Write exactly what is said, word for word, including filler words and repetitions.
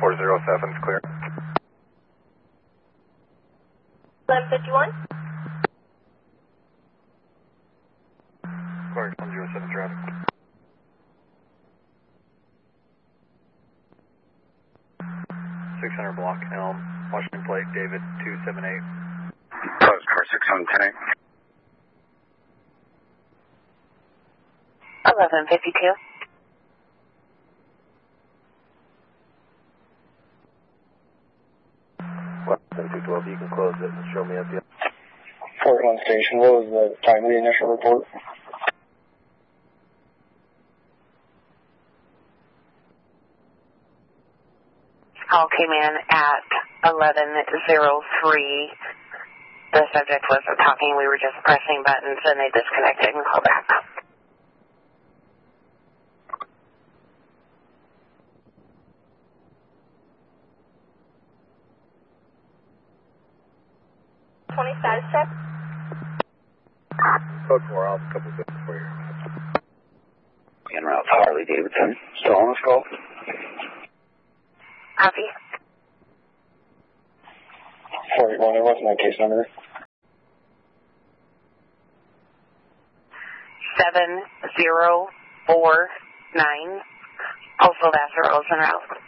four zero seven is clear. eleven fifty-one. Clark one zero seven traffic. six hundred block Elm, Washington Plate, David two seven eight. Close car six one ten eight. eleven fifty-two. eleven two twelve, you can close it and show me at the Fort one Station, what was the time of the initial report? Call came in at eleven oh three. The subject was talking. We were just pressing buttons and they disconnected and called back. twenty status check. code four, I'll have a couple bits for you. En route to Harley Davidson. Still on this call? Copy. four eight one, what's my case number? seven zero four nine. Postal Vassar Rosen Route.